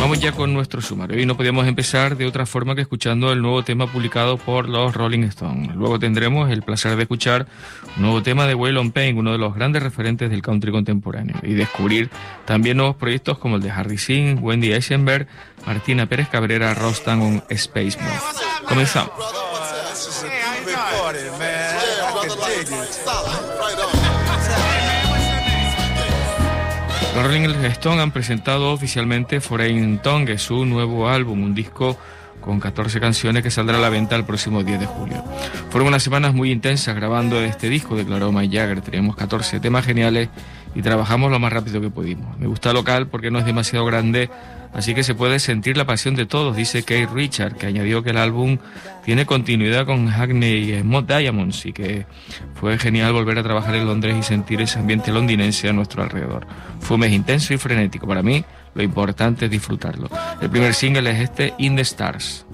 Vamos ya con nuestro sumario. Y no podíamos empezar de otra forma que escuchando el nuevo tema publicado por los Rolling Stones. Luego tendremos el placer de escuchar un nuevo tema de Waylon Payne, uno de los grandes referentes del country contemporáneo, y descubrir también nuevos proyectos como el de Harry Singh, Wendy Eisenberg, Martina Pérez Cabrera, Rostam o Space Mode. Comenzamos. Los Rolling Stones han presentado oficialmente Foreign Tongue, su nuevo álbum, un disco con 14 canciones que saldrá a la venta el próximo 10 de julio. Fueron unas semanas muy intensas grabando este disco, declaró Mick Jagger. Teníamos 14 temas geniales y trabajamos lo más rápido que pudimos. Me gusta local porque no es demasiado grande, así que se puede sentir la pasión de todos, dice Keith Richards, que añadió que el álbum tiene continuidad con Hackney y Smooth Diamonds y que fue genial volver a trabajar en Londres y sentir ese ambiente londinense a nuestro alrededor. Fue un mes intenso y frenético. Para mí, lo importante es disfrutarlo. El primer single es este, In the Stars.